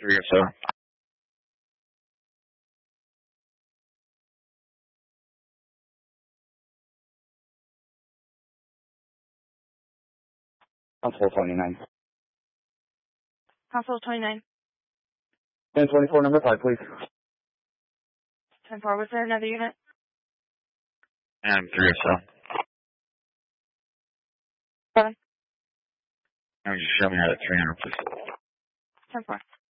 3 or so. Console 29. Console 29. 1024, number 5, please. 10-4, was there another unit? 3 or so. 7. Now you show me how to 300, please. 10-4.